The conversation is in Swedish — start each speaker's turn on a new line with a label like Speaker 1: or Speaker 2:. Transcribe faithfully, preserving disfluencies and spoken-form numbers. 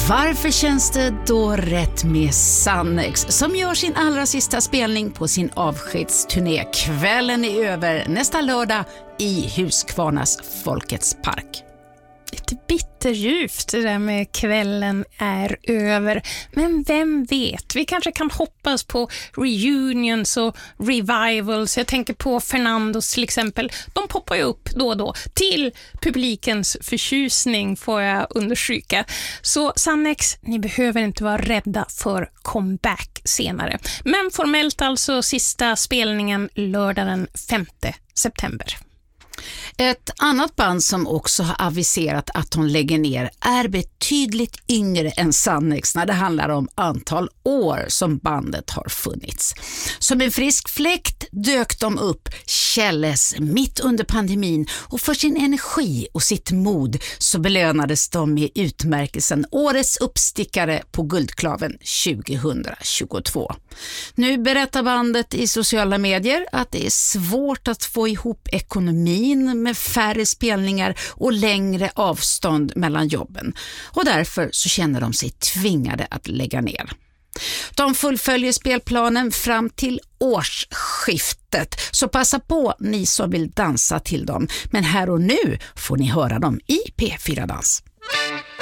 Speaker 1: Varför känns det då rätt med Sannex som gör sin allra sista spelning på sin avskedsturné? Kvällen är över nästa lördag i Huskvarnas Folkets park.
Speaker 2: Lite bitterljuvt det där med kvällen är över. Men vem vet, vi kanske kan hoppas på reunions och revivals. Jag tänker på Fernandos till exempel. De poppar ju upp då och då till publikens förtjusning, får jag understryka. Så Sannex, ni behöver inte vara rädda för comeback senare. Men formellt alltså sista spelningen lördag den femte september.
Speaker 1: Ett annat band som också har aviserat att de lägger ner är betydligt yngre än Sannex när det handlar om antal år som bandet har funnits. Som en frisk fläkt dök de upp Källes mitt under pandemin, och för sin energi och sitt mod så belönades de med utmärkelsen Årets uppstickare på Guldklaven tjugohundratjugotvå. Nu berättar bandet i sociala medier att det är svårt att få ihop ekonomin med färre spelningar och längre avstånd mellan jobben, och därför så känner de sig tvingade att lägga ner. De fullföljer spelplanen fram till årsskiftet, så passa på ni som vill dansa till dem. Men här och nu får ni höra dem i P fyra Dans.